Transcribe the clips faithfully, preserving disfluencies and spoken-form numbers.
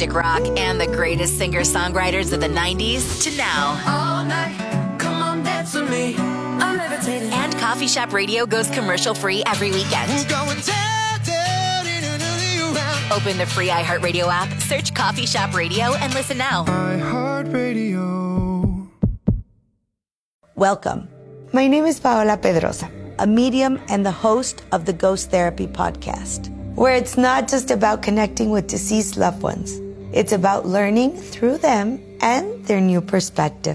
romantic rock and the greatest singer-songwriters of the nineties to now. All night, come on, dance with me. I'm levitating. And Coffee Shop Radio goes commercial-free every weekend. Going down, down, in another round. Open the free iHeartRadio app, search Coffee Shop Radio, and listen now. iHeartRadio. Welcome. My name is Paola Pedrosa, a medium and the host of the Ghost Therapy Podcast, where it's not just about connecting with deceased loved ones. It's about learning through them and their new perspective.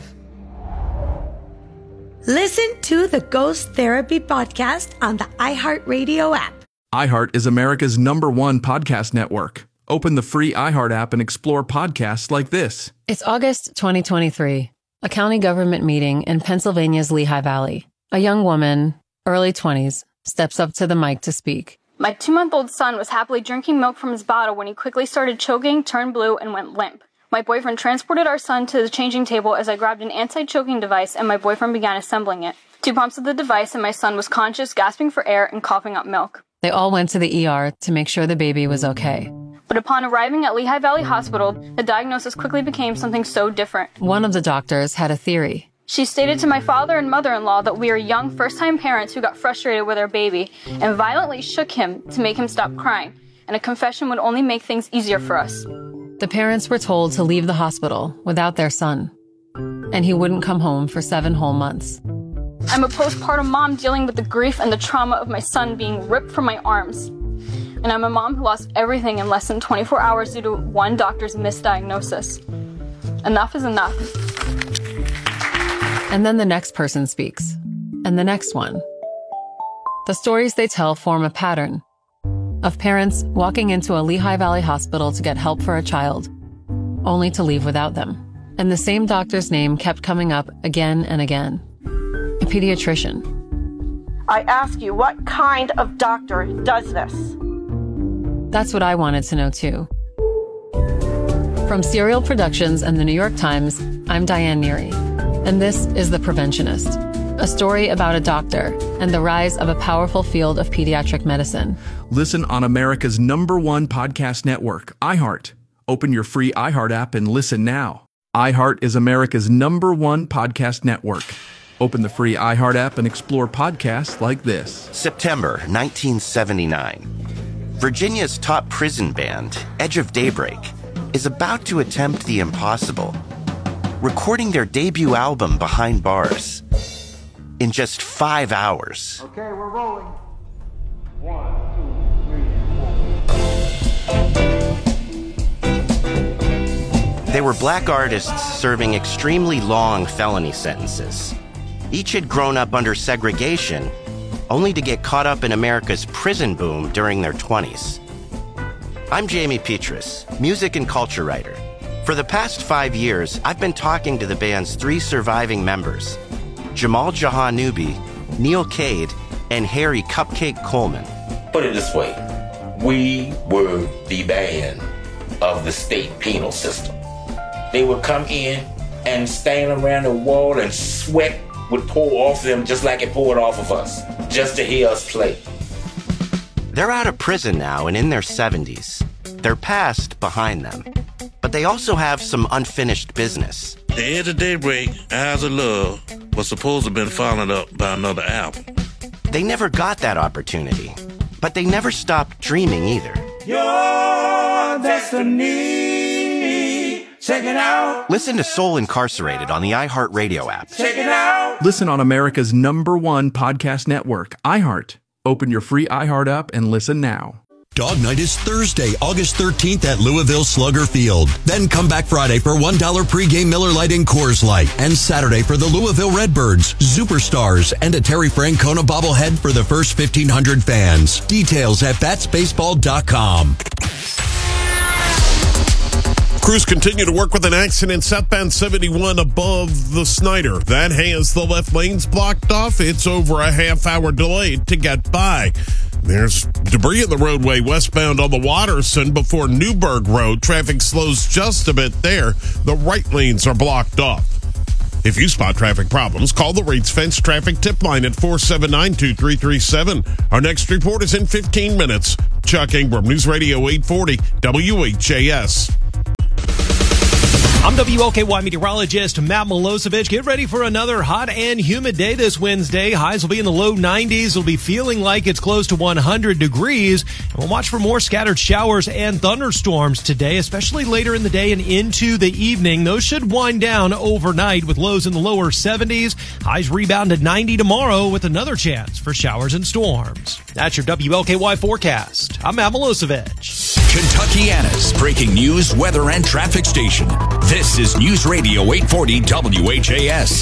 Listen to the Ghost Therapy Podcast on the iHeartRadio app. iHeart is America's number one podcast network. Open the free iHeart app and explore podcasts like this. It's August twenty twenty-three, a county government meeting in Pennsylvania's Lehigh Valley. A young woman, early twenties, steps up to the mic to speak. My two-month-old son was happily drinking milk from his bottle when he quickly started choking, turned blue, and went limp. My boyfriend transported our son to the changing table as I grabbed an anti-choking device and my boyfriend began assembling it. Two pumps of the device and my son was conscious, gasping for air, and coughing up milk. They all went to the E R to make sure the baby was okay. But upon arriving at Lehigh Valley Hospital, the diagnosis quickly became something so different. One of the doctors had a theory. She stated to my father and mother-in-law that we are young first-time parents who got frustrated with our baby and violently shook him to make him stop crying, and a confession would only make things easier for us. The parents were told to leave the hospital without their son, and he wouldn't come home for seven whole months. I'm a postpartum mom dealing with the grief and the trauma of my son being ripped from my arms. And I'm a mom who lost everything in less than twenty-four hours due to one doctor's misdiagnosis. Enough is enough. And then the next person speaks, and the next one. The stories they tell form a pattern of parents walking into a Lehigh Valley hospital to get help for a child, only to leave without them. And the same doctor's name kept coming up again and again. A pediatrician. I ask you, what kind of doctor does this? That's what I wanted to know, too. From Serial Productions and the New York Times, I'm Diane Neary, and this is The Preventionist, a story about a doctor and the rise of a powerful field of pediatric medicine. Listen on America's number one podcast network, iHeart. Open your free iHeart app and listen now. iHeart is America's number one podcast network. Open the free iHeart app and explore podcasts like this. September nineteen seventy-nine. Virginia's top prison band, Edge of Daybreak, is about to attempt the impossible, recording their debut album Behind Bars in just five hours. Okay, we're rolling. One, two, three, four. They were black artists serving extremely long felony sentences. Each had grown up under segregation, only to get caught up in America's prison boom during their twenties. I'm Jamie Petrus, music and culture writer. For the past five years, I've been talking to the band's three surviving members, Jamal Jahanoubi, Neil Cade, and Harry Cupcake Coleman. Put it this way, we were the band of the state penal system. They would come in and stand around the wall and sweat would pour off them just like it poured off of us, just to hear us play. They're out of prison now and in their seventies. Their past behind them. But they also have some unfinished business. The Edge of Daybreak, Eyes of Love, was supposed to have been followed up by another album. They never got that opportunity, but they never stopped dreaming either. Your destiny. Check it out. Listen to Soul Incarcerated on the iHeartRadio app. Check it out. Listen on America's number one podcast network, iHeart. Open your free iHeart app and listen now. Dog Night is Thursday, August thirteenth at Louisville Slugger Field. Then come back Friday for one dollar pregame Miller Lite and Coors Light. And Saturday for the Louisville Redbirds, Superstars, and a Terry Francona bobblehead for the first fifteen hundred fans. Details at bats baseball dot com. Crews continue to work with an accident southbound seventy-one above the Snyder. That has the left lanes blocked off. It's over a half hour delayed to get by. There's debris in the roadway westbound on the Watterson before Newburgh Road. Traffic slows just a bit there. The right lanes are blocked off. If you spot traffic problems, call the Rates Fence Traffic Tip Line at four seven nine, two three three seven. Our next report is in fifteen minutes. Chuck Ingram, News Radio eight forty, W H A S. I'm W L K Y meteorologist Matt Milosevic. Get ready for another hot and humid day this Wednesday. Highs will be in the low nineties. We'll be feeling like it's close to one hundred degrees. And we'll watch for more scattered showers and thunderstorms today, especially later in the day and into the evening. Those should wind down overnight with lows in the lower seventies. Highs rebound to ninety tomorrow with another chance for showers and storms. That's your W L K Y forecast. I'm Matt Milosevic. Kentuckiana's breaking news, weather, and traffic station. This is News Radio eight forty W H A S.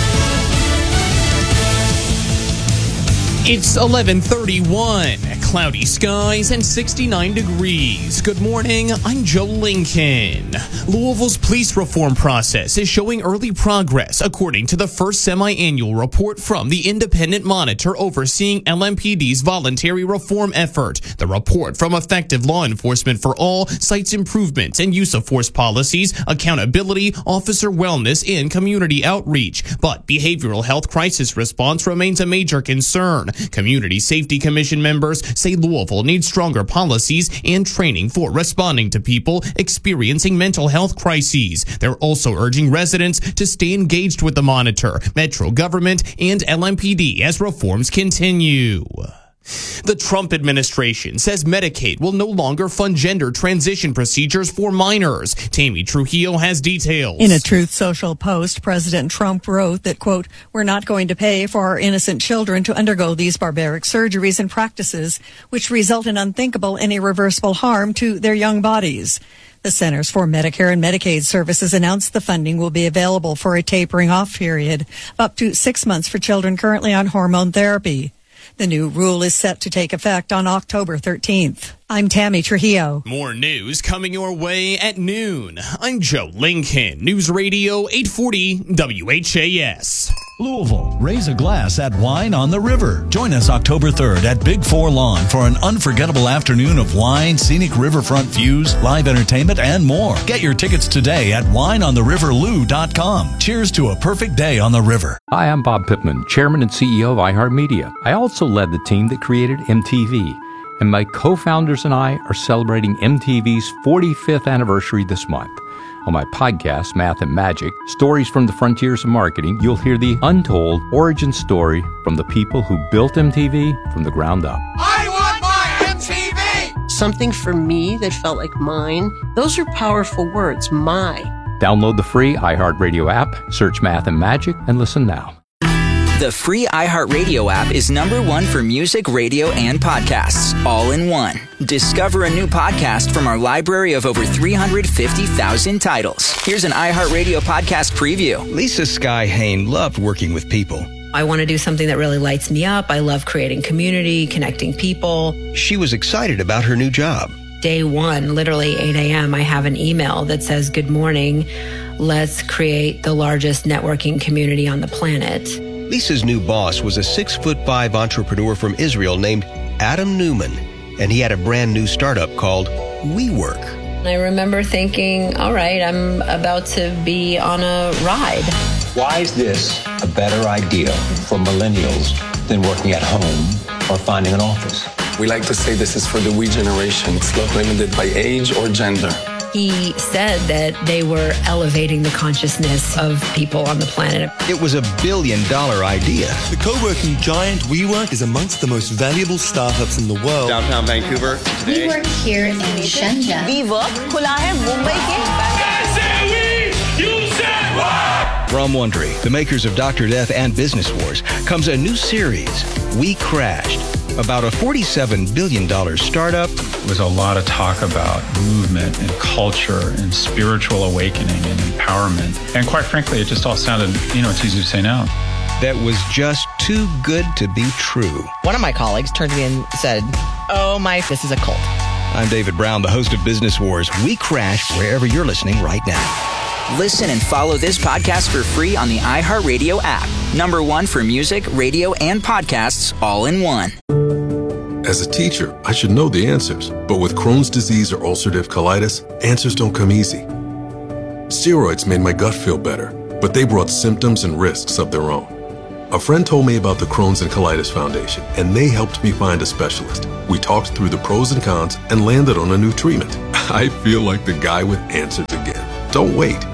It's eleven thirty-one, cloudy skies and sixty-nine degrees. Good morning, I'm Joe Lincoln. Louisville's police reform process is showing early progress, according to the first semi-annual report from the independent monitor overseeing L M P D's voluntary reform effort. The report from Effective Law Enforcement for All cites improvements in use of force policies, accountability, officer wellness, and community outreach. But behavioral health crisis response remains a major concern. Community Safety Commission members say Louisville needs stronger policies and training for responding to people experiencing mental health crises. They're also urging residents to stay engaged with the monitor, Metro government, and L M P D as reforms continue. The Trump administration says Medicaid will no longer fund gender transition procedures for minors. Tammy Trujillo has details. In a Truth Social post, President Trump wrote that, quote, "We're not going to pay for our innocent children to undergo these barbaric surgeries and practices, which result in unthinkable and irreversible harm to their young bodies." The Centers for Medicare and Medicaid Services announced the funding will be available for a tapering off period of up to six months for children currently on hormone therapy. The new rule is set to take effect on October thirteenth. I'm Tammy Trujillo. More news coming your way at noon. I'm Joe Lincoln. News Radio eight forty W H A S. Louisville, raise a glass at Wine on the River. Join us October third at Big Four Lawn for an unforgettable afternoon of wine, scenic riverfront views, live entertainment, and more. Get your tickets today at wine on the river lou dot com. Cheers to a perfect day on the river. Hi, I'm Bob Pittman, Chairman and C E O of iHeartMedia. I also led the team that created M T V. And my co-founders and I are celebrating M T V's forty-fifth anniversary this month. On my podcast, Math and Magic, Stories from the Frontiers of Marketing, you'll hear the untold origin story from the people who built M T V from the ground up. I want my M T V! Something for me that felt like mine. Those are powerful words, my. Download the free iHeartRadio app, search Math and Magic, and listen now. The free iHeartRadio app is number one for music, radio, and podcasts, all in one. Discover a new podcast from our library of over three hundred fifty thousand titles. Here's an iHeartRadio podcast preview. Lisa Sky Hain loved working with people. I want to do something that really lights me up. I love creating community, connecting people. She was excited about her new job. Day one, literally eight a.m., I have an email that says, "Good morning. Let's create the largest networking community on the planet." Lisa's new boss was a six foot five entrepreneur from Israel named Adam Newman, and he had a brand new startup called WeWork. I remember thinking, all right, I'm about to be on a ride. Why is this a better idea for millennials than working at home or finding an office? We like to say this is for the we generation. It's not limited by age or gender. He said that they were elevating the consciousness of people on the planet. It was a billion dollar idea. The co-working giant WeWork is amongst the most valuable startups in the world. Downtown Vancouver today. We work here in Shenzhen. WeWork खुला है मुंबई के. From Wondery, the makers of Doctor Death and Business Wars, comes a new series, We Crashed, about a forty-seven billion dollars startup. There was a lot of talk about movement and culture and spiritual awakening and empowerment. And quite frankly, it just all sounded, you know, it's easy to say now. That was just too good to be true. One of my colleagues turned to me and said, "Oh my, this is a cult." I'm David Brown, the host of Business Wars. We Crashed wherever you're listening right now. Listen and follow this podcast for free on the iHeartRadio app. Number one for music, radio, and podcasts, all in one. As a teacher, I should know the answers. But with Crohn's disease or ulcerative colitis, answers don't come easy. Steroids made my gut feel better, but they brought symptoms and risks of their own. A friend told me about the Crohn's and Colitis Foundation, and they helped me find a specialist. We talked through the pros and cons and landed on a new treatment. I feel like the guy with answers again. Don't wait.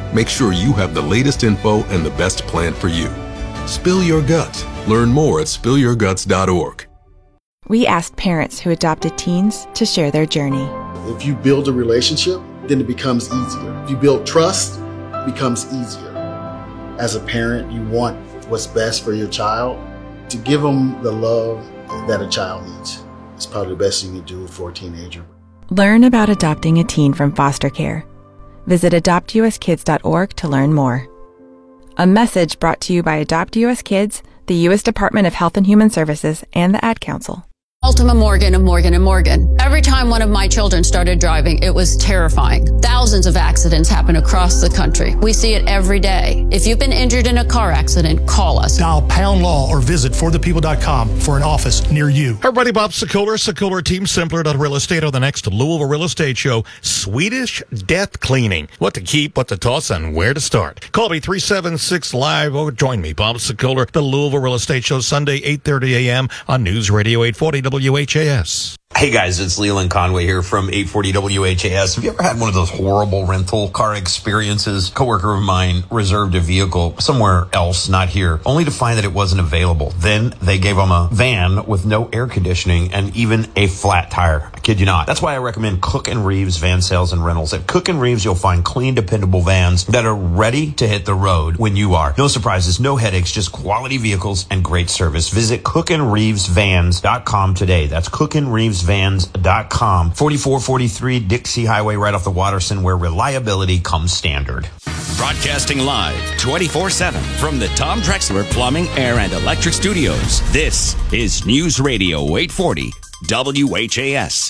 Make sure you have the latest info and the best plan for you. Spill Your Guts. Learn more at spill your guts dot org. We asked parents who adopted teens to share their journey. If you build a relationship, then it becomes easier. If you build trust, it becomes easier. As a parent, you want what's best for your child. To give them the love that a child needs is probably the best thing you can do for a teenager. Learn about adopting a teen from foster care. Visit adopt u s kids dot org to learn more. A message brought to you by Adopt U S Kids, the U S Department of Health and Human Services, and the Ad Council. Ultima Morgan of Morgan and Morgan. Every time one of my children started driving, it was terrifying. Thousands of accidents happen across the country. We see it every day. If you've been injured in a car accident, call us. Dial pound law or visit for the people dot com for an office near you. Hey everybody, Bob Sokoler, Sokoler Team Simpler Real Estate on the next Louisville Real Estate Show. Swedish death cleaning. What to keep, what to toss, and where to start. Call me three seven six live or join me, Bob Sokoler, the Louisville Real Estate Show, Sunday, eight thirty a.m. on News Radio eight forty W H A S. Hey guys, it's Leland Conway here from eight forty W H A S. Have you ever had one of those horrible rental car experiences? A coworker of mine reserved a vehicle somewhere else, not here, only to find that it wasn't available. Then they gave him a van with no air conditioning and even a flat tire. I kid you not. That's why I recommend Cook and Reeves Van Sales and Rentals. At Cook and Reeves, you'll find clean, dependable vans that are ready to hit the road when you are. No surprises, no headaches, just quality vehicles and great service. Visit cook and reeves vans dot com today. That's cook and reeves vans dot com. forty-four forty-three Dixie Highway, right off the Waterson, where reliability comes standard. Broadcasting live twenty-four seven from the Tom Drexler Plumbing, Air, and Electric Studios. This is News Radio eight forty W H A S.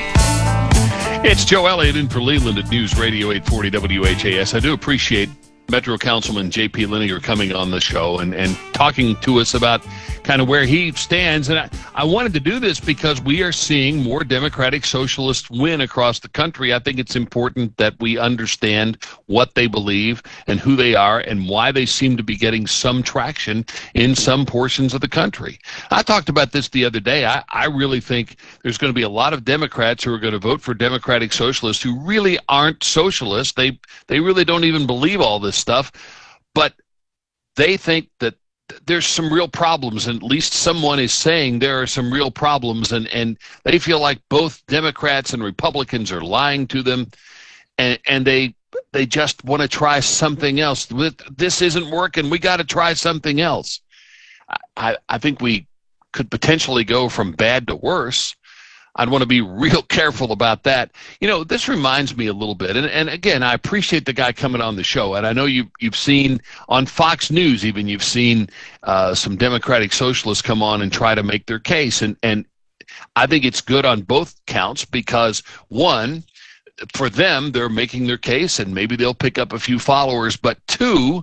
It's Joe Elliott in for Leland at News Radio eight forty W H A S. I do appreciate Metro Councilman J P Liniger coming on the show and, and talking to us about kind of where he stands. And I, I wanted to do this because we are seeing more Democratic Socialists win across the country. I think it's important that we understand what they believe and who they are and why they seem to be getting some traction in some portions of the country. I talked about this the other day. I, I really think there's going to be a lot of Democrats who are going to vote for Democratic Socialists who really aren't socialists. They, they really don't even believe all this stuff, but they think that there's some real problems, and at least someone is saying there are some real problems, and, and they feel like both Democrats and Republicans are lying to them, and, and they they just want to try something else. This isn't working. We got to try something else. I, I think we could potentially go from bad to worse. I'd want to be real careful about that. You know, this reminds me a little bit, and, and again, I appreciate the guy coming on the show, and I know you, you've seen on Fox News even, you've seen uh, some Democratic Socialists come on and try to make their case, and, and I think it's good on both counts because, one, for them, they're making their case, and maybe they'll pick up a few followers, but two,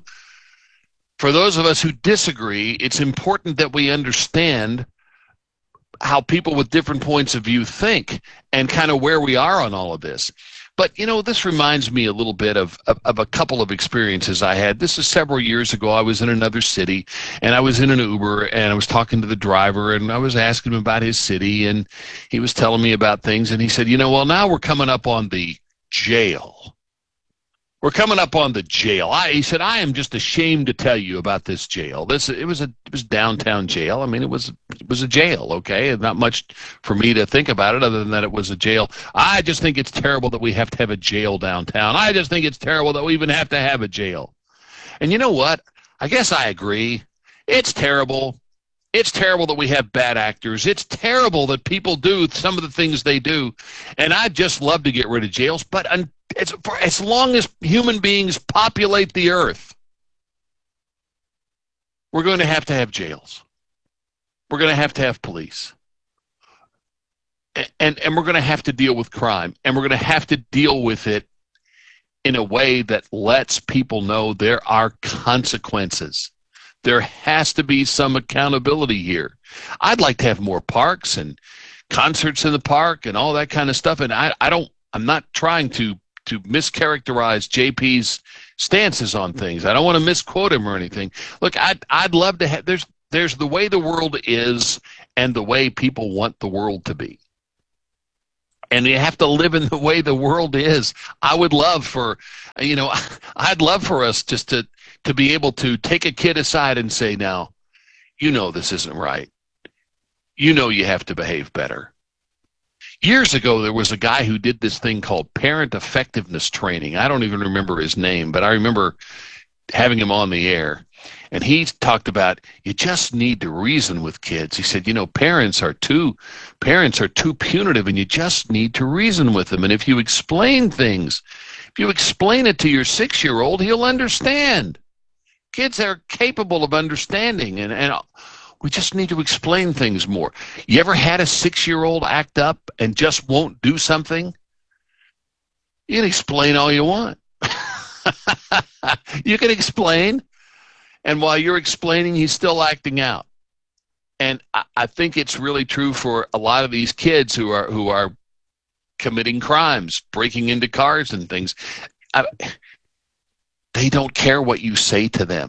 for those of us who disagree, it's important that we understand how people with different points of view think and kind of where we are on all of this. But, you know, this reminds me a little bit of, of, of a couple of experiences I had. This is several years ago. I was in another city, and I was in an Uber, and I was talking to the driver, and I was asking him about his city, and he was telling me about things, and he said, you know, well, now we're coming up on the jail. We're coming up on the jail. I, he said, I am just ashamed to tell you about this jail. This it was a it was downtown jail. I mean, it was it was a jail. Okay, not much for me to think about it other than that it was a jail. I just think it's terrible that we have to have a jail downtown. I just think it's terrible that we even have to have a jail. And you know what? I guess I agree. It's terrible. It's terrible that we have bad actors. It's terrible that people do some of the things they do. And I'd just love to get rid of jails, but un- it's, for as long as human beings populate the earth, we're going to have to have jails. We're going to have to have police. And, and, and we're going to have to deal with crime. And we're going to have to deal with it in a way that lets people know there are consequences. There has to be some accountability here. I'd like to have more parks and concerts in the park and all that kind of stuff. And I, I don't, I'm not trying to, to mischaracterize J P's stances on things. I don't want to misquote him or anything. Look, I'd, I'd love to have, there's, there's the way the world is and the way people want the world to be. And you have to live in the way the world is. I would love for, you know, I'd love for us just to, to be able to take a kid aside and say, now, you know this isn't right. You know you have to behave better. Years ago, there was a guy who did this thing called parent effectiveness training. I don't even remember his name, but I remember having him on the air. And he talked about you just need to reason with kids. He said, you know, parents are too parents are too punitive, and you just need to reason with them. And if you explain things, if you explain it to your six-year-old, he'll understand. Kids are capable of understanding, and, and we just need to explain things more. You ever had a six-year-old act up and just won't do something? You can explain all you want. You can explain. And while you're explaining, he's still acting out. And I, I think it's really true for a lot of these kids who are who are committing crimes, breaking into cars and things. I, they don't care what you say to them.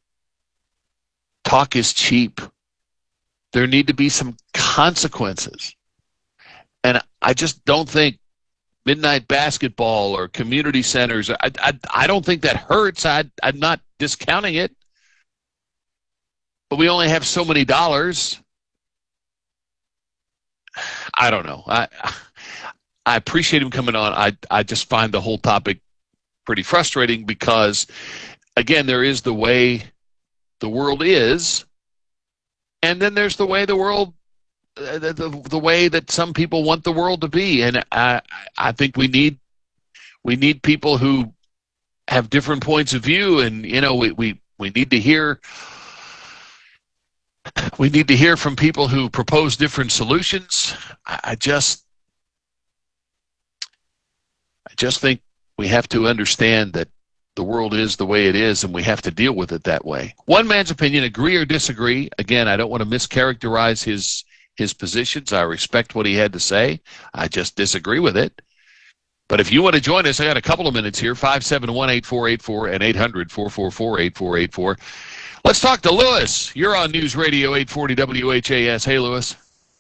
Talk is cheap. There need to be some consequences. And I just don't think midnight basketball or community centers, I, I, I don't think that hurts. I, I'm not discounting it. But we only have so many dollars. I don't know. I I appreciate him coming on. I I just find the whole topic pretty frustrating because, again, there is the way the world is, and then there's the way the world, uh, the, the the way that some people want the world to be. And I I think we need we need people who have different points of view, and you know we we, we need to hear. We need to hear from people who propose different solutions. I just, I just think we have to understand that the world is the way it is, and we have to deal with it that way. One man's opinion, agree or disagree. Again, I don't want to mischaracterize his his positions. I respect what he had to say. I just disagree with it. But if you want to join us, I got a couple of minutes here, five seven one, eight four eight four and eight hundred, four four four, eight four eight four. Let's talk to Lewis. You're on News Radio eight forty W H A S. Hey, Lewis.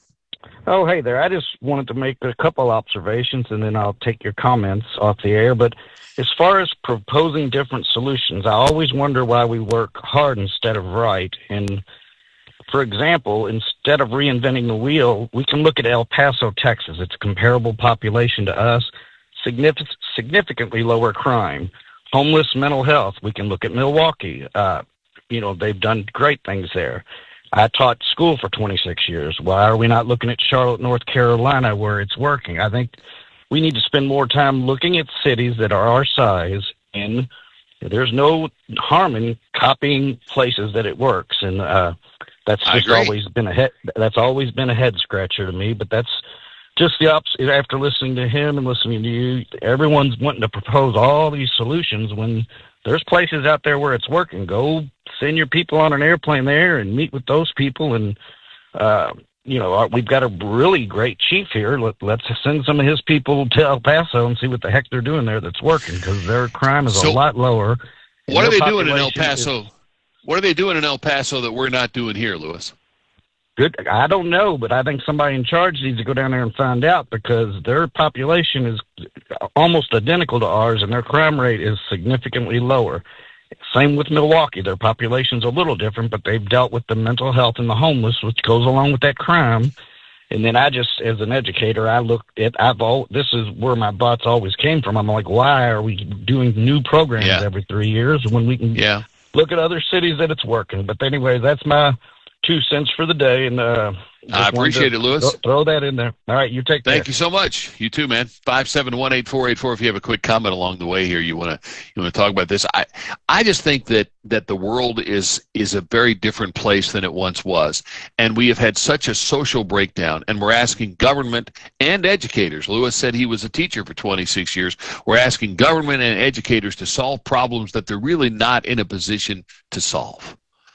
Oh, hey there. I just wanted to make a couple observations, and then I'll take your comments off the air. But as far as proposing different solutions, I always wonder why we work hard instead of right. And, for example, instead of reinventing the wheel, we can look at El Paso, Texas. It's a comparable population to us, significant, significantly lower crime, homeless, mental health. We can look at Milwaukee. Uh, You know, they've done great things there. I taught school for twenty-six years. Why are we not looking at Charlotte, North Carolina, where it's working? I think we need to spend more time looking at cities that are our size, and there's no harm in copying places that it works. And uh, that's just always been a head, that's always been a head scratcher to me. But that's just the opposite. After listening to him and listening to you, everyone's wanting to propose all these solutions when there's places out there where it's working. Go send your people on an airplane there and meet with those people. And, uh, you know, we've got a really great chief here. Let, let's send some of his people to El Paso and see what the heck they're doing there that's working, because their crime is so, a lot lower. What are they doing in El Paso? Is, what are they doing in El Paso that we're not doing here, Lewis? Good. I don't know, but I think somebody in charge needs to go down there and find out, because their population is almost identical to ours, and their crime rate is significantly lower. Same with Milwaukee. Their population's a little different, but they've dealt with the mental health and the homeless, which goes along with that crime. And then I just, as an educator, I look at, I've all, this is where my thoughts always came from. I'm like, why are we doing new programs yeah. every three years when we can yeah. look at other cities that it's working? But anyway, that's my two cents for the day, and uh, I appreciate it, Lewis. Throw that in there. All right, you take care. Thank you so much. You too, man. Five seven one eight four eight four. If you have a quick comment along the way here, you want to you want to talk about this. I I just think that that the world is is a very different place than it once was, and we have had such a social breakdown. And we're asking government and educators. Lewis said he was a teacher for twenty-six years. We're asking government and educators to solve problems that they're really not in a position to solve.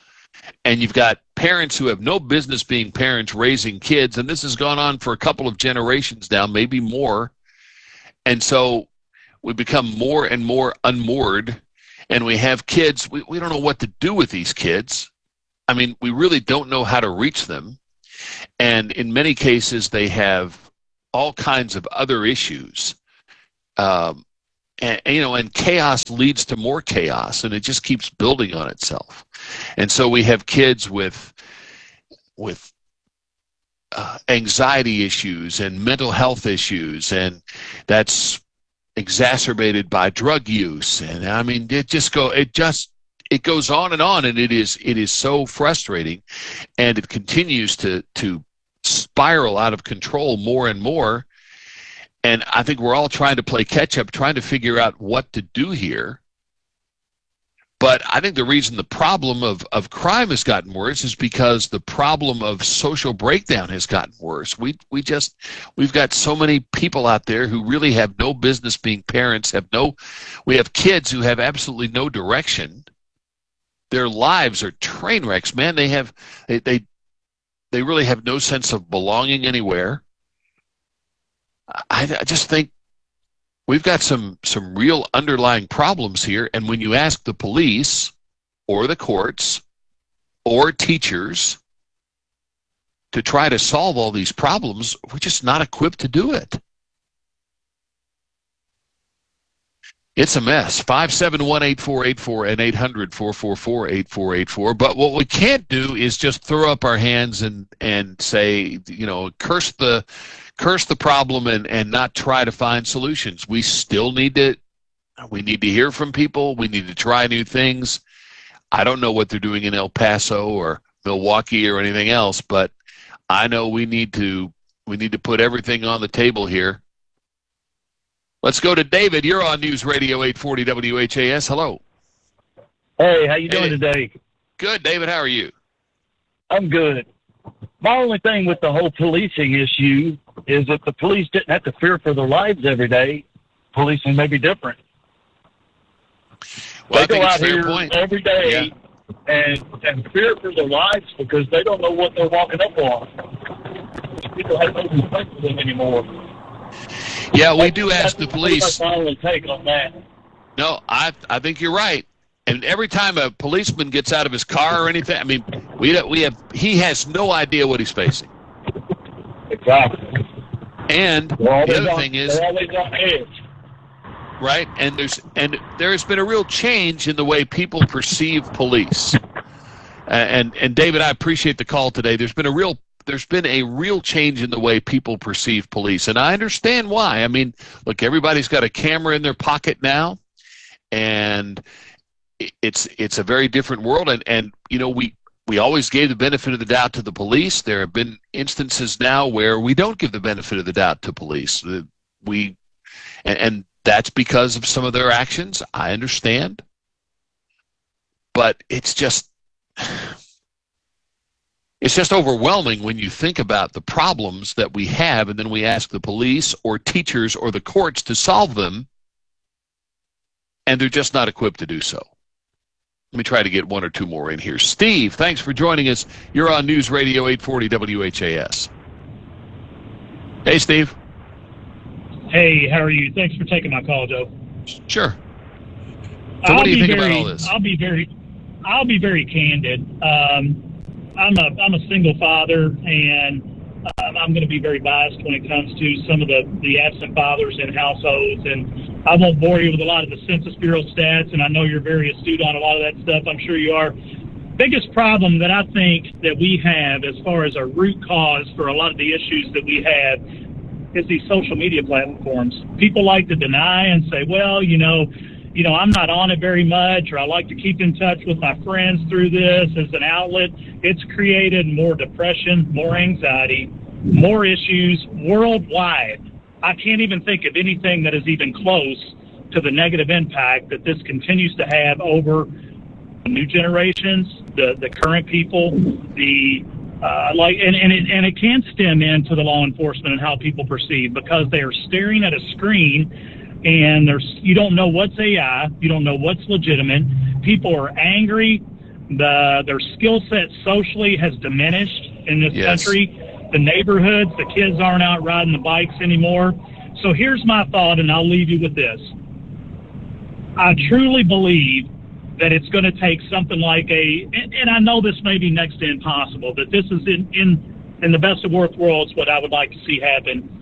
And you've got parents who have no business being parents raising kids, and this has gone on for a couple of generations now, maybe more. And so we become more and more unmoored, and we have kids. We, we don't know what to do with these kids. I mean, we really don't know how to reach them. And in many cases, they have all kinds of other issues. Um, and, you know, and chaos leads to more chaos, and it just keeps building on itself. And so we have kids with with uh, anxiety issues and mental health issues, and that's exacerbated by drug use. And I mean, it just go it just it goes on and on, and it is it is so frustrating, and it continues to to spiral out of control more and more. And I think we're all trying to play catch up, trying to figure out what to do here. But I think the reason the problem of, of crime has gotten worse is because the problem of social breakdown has gotten worse. We we just we've got so many people out there who really have no business being parents, have no we have kids who have absolutely no direction. Their lives are train wrecks, man. They have they they, they really have no sense of belonging anywhere. I, I just think we've got some, some real underlying problems here, and when you ask the police or the courts or teachers to try to solve all these problems, we're just not equipped to do it. It's a mess. five seven one, eight four eight four and eight hundred, four four four, eight four eight four. But what we can't do is just throw up our hands and, and say, you know, curse the curse the problem and, and not try to find solutions. We still need to we need to hear from people. We need to try new things. I don't know what they're doing in El Paso or Milwaukee or anything else, but I know we need to we need to put everything on the table here. Let's go to David. You're on News Radio eight forty W H A S. Hello. Hey, how you doing hey. today? Good, David. How are you? I'm good. My only thing with the whole policing issue is if the police didn't have to fear for their lives every day, policing may be different. Well, they I go out think it's a fair here point. every day Yeah. and, and fear for their lives because they don't know what they're walking up on. People have no respect for them anymore. Yeah, we do ask the police. That's my only take on that. No, I I think you're right. And every time a policeman gets out of his car or anything, I mean, we we have he has no idea what he's facing. Exactly. And the other on, thing is, they're always on edge. right? And there's and there has been a real change in the way people perceive police. Uh, and and David, I appreciate the call today. There's been a real there's been a real change in the way people perceive police, and I understand why. I mean, look, everybody's got a camera in their pocket now, and it's it's a very different world. And and you know, we we always gave the benefit of the doubt to the police. There have been instances now where we don't give the benefit of the doubt to police. We and, and that's because of some of their actions. I understand, but it's just. It's just overwhelming when you think about the problems that we have, and then we ask the police or teachers or the courts to solve them, and they're just not equipped to do so. Let me try to get one or two more in here. Steve, thanks for joining us. You're on News Radio eight forty W H A S. Hey, Steve. Hey, how are you? Thanks for taking my call, Joe. Sure. So I'll what do you think very, about all this? I'll be very, I'll be very candid. Um, I'm a I'm a single father, and um, I'm going to be very biased when it comes to some of the, the absent fathers in households. And I won't bore you with a lot of the Census Bureau stats, and I know you're very astute on a lot of that stuff. I'm sure you are. Biggest problem that I think that we have as far as a root cause for a lot of the issues that we have is these social media platforms. People like to deny and say, well, you know, you know, I'm not on it very much, or I like to keep in touch with my friends through this as an outlet. It's created more depression, more anxiety, more issues worldwide. I can't even think of anything that is even close to the negative impact that this continues to have over the new generations, the, the current people, the uh, like, and, and it and it can stem into the law enforcement and how people perceive, because they are staring at a screen. And there's, you don't know what's A I, you don't know what's legitimate. People are angry. The, their skill set socially has diminished in this Yes. country. The neighborhoods, the kids aren't out riding the bikes anymore. So here's my thought, and I'll leave you with this. I truly believe that it's going to take something like a, and, and I know this may be next to impossible, but this is in, in, in the best of both worlds what I would like to see happen.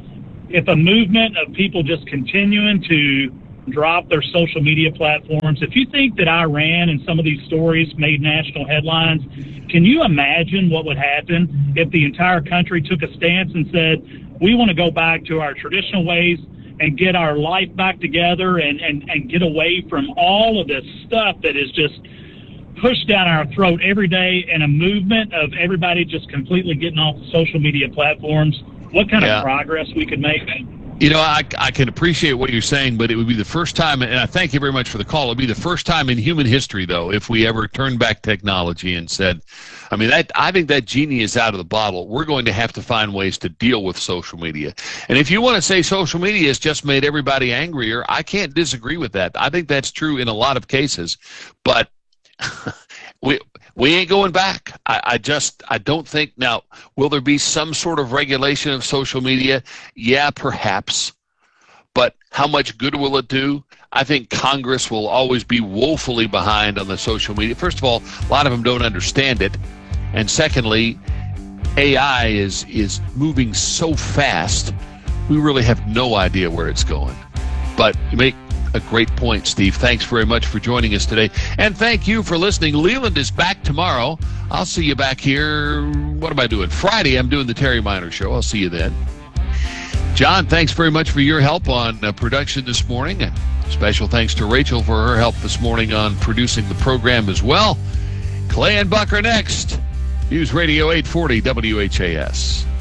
if a movement of people just continuing to drop their social media platforms, if you think that Iran and some of these stories made national headlines, can you imagine what would happen if the entire country took a stance and said, we want to go back to our traditional ways and get our life back together and, and, and get away from all of this stuff that is just pushed down our throat every day, and a movement of everybody just completely getting off the social media platforms? What kind Yeah. of progress we could make? You know, I, I can appreciate what you're saying, but it would be the first time, and I thank you very much for the call. It would be the first time in human history, though, if we ever turned back technology and said, I mean, that, I think that genie is out of the bottle. We're going to have to find ways to deal with social media. And if you want to say social media has just made everybody angrier, I can't disagree with that. I think that's true in a lot of cases, but we we ain't going back. I, I just, I don't think. Now, will there be some sort of regulation of social media? Yeah, perhaps. But how much good will it do? I think Congress will always be woefully behind on the social media. First of all, a lot of them don't understand it. And secondly, A I is, is moving so fast, we really have no idea where it's going. But you make a great point, Steve. Thanks very much for joining us today. And thank you for listening. Leland is back tomorrow. I'll see you back here. What am I doing? Friday, I'm doing the Terry Miner Show. I'll see you then. John, thanks very much for your help on uh, production this morning. And special thanks to Rachel for her help this morning on producing the program as well. Clay and Buck are next. News Radio eight forty W H A S.